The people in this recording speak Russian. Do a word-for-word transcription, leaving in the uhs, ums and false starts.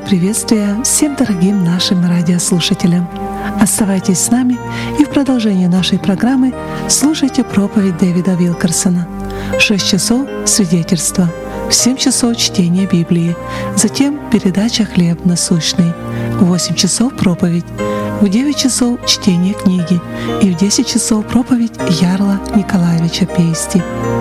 приветствия всем дорогим нашим радиослушателям. Оставайтесь с нами и в продолжении нашей программы слушайте проповедь Дэвида Вилкерсона. В шесть часов — свидетельство, в семь часов — чтение Библии, затем передача «Хлеб насущный», в восемь часов — проповедь, в девять часов — чтение книги и в десять часов — проповедь Ярла Николаевича Пейсти.